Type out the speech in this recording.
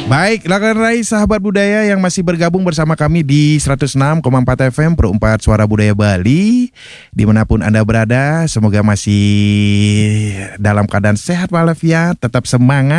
Baik, Rai sahabat budaya yang masih bergabung bersama kami di 106,4 FM Pro 4 Suara Budaya Bali. Dimanapun Anda berada, semoga masih dalam keadaan sehat walafiat, tetap semangat.